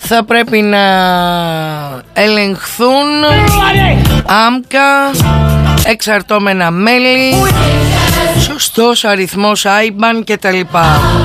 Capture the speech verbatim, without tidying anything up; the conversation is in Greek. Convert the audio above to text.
θα πρέπει να ελεγχθούν άμκα, εξαρτώμενα μέλη, σωστός αριθμός άι μπαν κτλ.